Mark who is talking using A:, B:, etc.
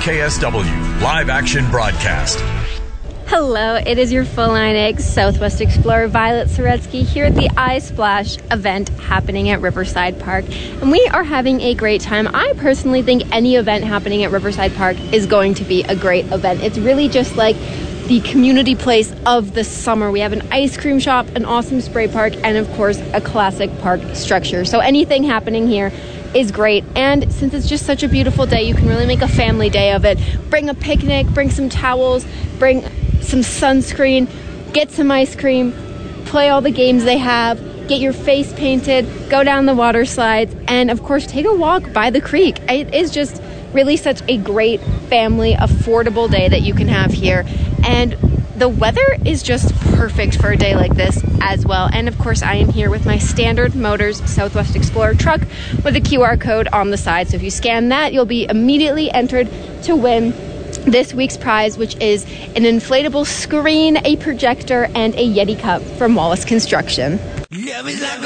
A: KSW live action broadcast.
B: Hello, it is your Full Line Eggs Southwest Explorer Violet Soretsky here at the iSplash event happening at Riverside Park. And we are having a great time. I personally think any event happening at Riverside Park is going to be a great event. It's really just like the community place of the summer. We have an ice cream shop, an awesome spray park, and of course a classic park structure. So anything happening here is great. And since it's just such a beautiful day, you can really make a family day of it. Bring a picnic, bring some towels, bring some sunscreen, get some ice cream, play all the games they have, get your face painted, go down the water slides, and of course take a walk by the creek. It is just really such a great family, affordable day that you can have here. And the weather is just perfect for a day like this as well. And of course I am here with my Standard Motors Southwest Explorer truck with a QR code on the side. So if you scan that, you'll be immediately entered to win this week's prize, which is an inflatable screen, a projector, and a Yeti cup from Wallace Construction.
C: Love is like